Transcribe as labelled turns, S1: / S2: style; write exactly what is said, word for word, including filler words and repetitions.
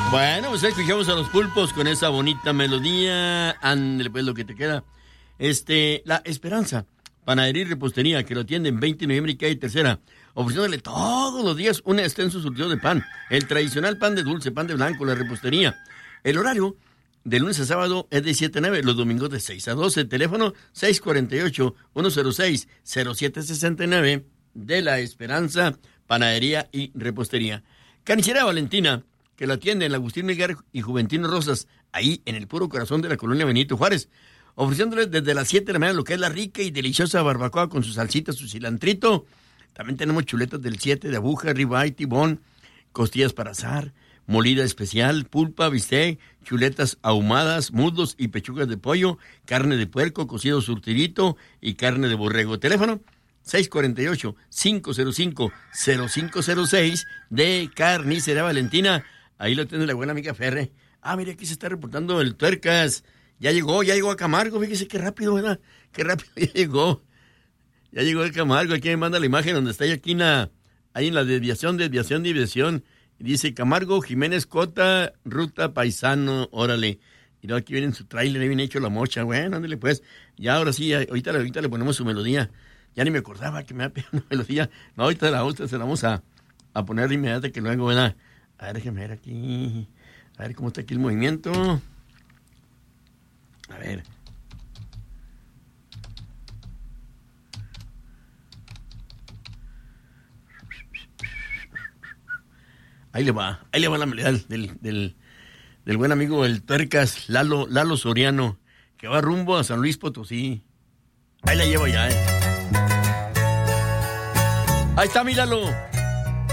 S1: Bueno, pues escuchamos a los Pulpos con esa bonita melodía. Ándale, pues lo que te queda. Este, La Esperanza, panadería y repostería, que lo atienden veinte de noviembre y calle Tercera, ofreciéndole todos los días un extenso surtido de pan. El tradicional pan de dulce, pan de blanco, la repostería. El horario de lunes a sábado es de siete a nueve, los domingos de seis a doce. Teléfono seis cuatro ocho, uno cero seis, cero siete seis nueve de La Esperanza, panadería y repostería. Carnicería Valentina, que lo atienden Agustín Miguel y Juventino Rosas, ahí en el puro corazón de la colonia Benito Juárez, ofreciéndoles desde las siete de la mañana lo que es la rica y deliciosa barbacoa con su salsita, su cilantrito. También tenemos chuletas del siete de aguja, ribeye, tibón, costillas para asar, molida especial, pulpa, bistec, chuletas ahumadas, muslos y pechugas de pollo, carne de puerco, cocido surtidito y carne de borrego. Teléfono seis cuatro ocho, cinco cero cinco, cero cinco cero seis de Carnicería Valentina. Ahí lo tiene la buena amiga Ferre. Ah, mire, aquí se está reportando el Tuercas. Ya llegó, ya llegó a Camargo. Fíjese qué rápido, ¿verdad? Qué rápido ya llegó. Ya llegó a Camargo. Aquí me manda la imagen donde está aquí en la, ahí en la desviación, desviación, desviación. Y dice Camargo, Jiménez Cota, ruta paisano, órale. Y luego aquí viene en su tráiler, ahí viene hecho la mocha. Bueno, ándale pues. Ya ahora sí, ahorita, ahorita le ponemos su melodía. Ya ni me acordaba que me había pedido una melodía. No, ahorita la otra se la vamos a, a poner de inmediato, que luego, ¿verdad? A ver, déjeme ver aquí. A ver cómo está aquí el movimiento. A ver. Ahí le va, ahí le va la melodía del, del, del buen amigo el Tuercas, Lalo, Lalo Soriano, que va rumbo a San Luis Potosí. Ahí la llevo ya, eh. Ahí está mi Lalo.